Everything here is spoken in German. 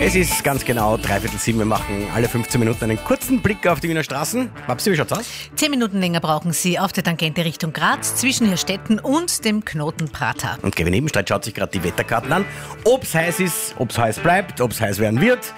Es ist ganz genau 6:45. Wir machen alle 15 Minuten einen kurzen Blick auf die Wiener Straßen. Babsi, wie schaut's aus? 10 Minuten länger brauchen Sie auf der Tangente Richtung Graz zwischen Hirstetten und dem Knoten Prater. Und Kevin Ebenstreit schaut sich gerade die Wetterkarten an. Ob's heiß ist, ob's heiß bleibt, ob's heiß werden wird.